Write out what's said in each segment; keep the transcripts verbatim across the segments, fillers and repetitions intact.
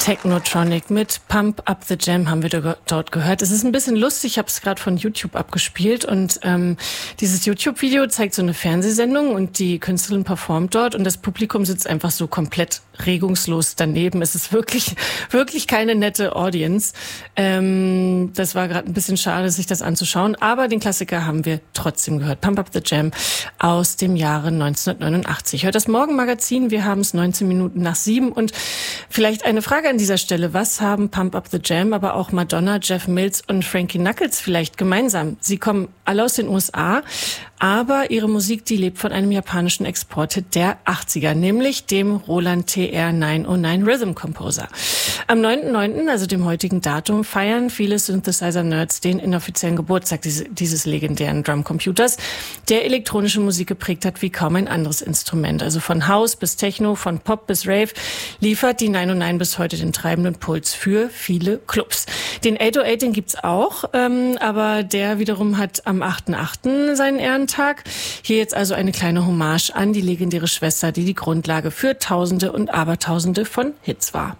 Technotronic mit Pump Up the Jam haben wir dort gehört. Es ist ein bisschen lustig, ich habe es gerade von YouTube abgespielt und ähm, dieses YouTube-Video zeigt so eine Fernsehsendung und die Künstlerin performt dort und das Publikum sitzt einfach so komplett regungslos daneben. Es ist wirklich, wirklich keine nette Audience. Ähm, das war gerade ein bisschen schade, sich das anzuschauen, aber den Klassiker haben wir trotzdem gehört. Pump Up the Jam aus dem Jahre neunzehnhundertneunundachtzig. Hört das Morgenmagazin, wir haben es neunzehn Minuten nach sieben und vielleicht eine Frage an dieser Stelle. Was haben Pump Up the Jam, aber auch Madonna, Jeff Mills und Frankie Knuckles vielleicht gemeinsam? Sie kommen alle aus den U S A, aber ihre Musik, die lebt von einem japanischen Exporthit der achtziger, nämlich dem Roland T R neunhundertneun Rhythm Composer. Am neunten neunten, also dem heutigen Datum, feiern viele Synthesizer-Nerds den inoffiziellen Geburtstag dieses, dieses legendären Drumcomputers, der elektronische Musik geprägt hat wie kaum ein anderes Instrument. Also von House bis Techno, von Pop bis Rave liefert die neunhundertneun bis heute den treibenden Puls für viele Clubs. Den achthundertacht, den gibt's auch, ähm, aber der wiederum hat am achten achten seinen Ehrentag. Hier jetzt also eine kleine Hommage an die legendäre Schwester, die die Grundlage für Tausende und Abertausende von Hits war.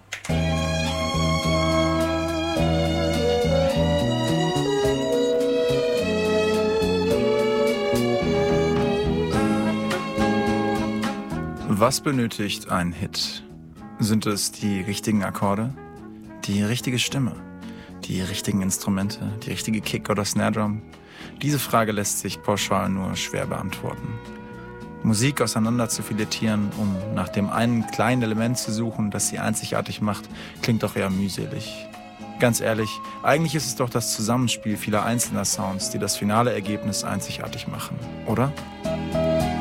Was benötigt ein Hit? Sind es die richtigen Akkorde, die richtige Stimme, die richtigen Instrumente, die richtige Kick- oder Snare-Drum? Diese Frage lässt sich pauschal nur schwer beantworten. Musik auseinander zu filetieren, um nach dem einen kleinen Element zu suchen, das sie einzigartig macht, klingt doch eher mühselig. Ganz ehrlich, eigentlich ist es doch das Zusammenspiel vieler einzelner Sounds, die das finale Ergebnis einzigartig machen, oder?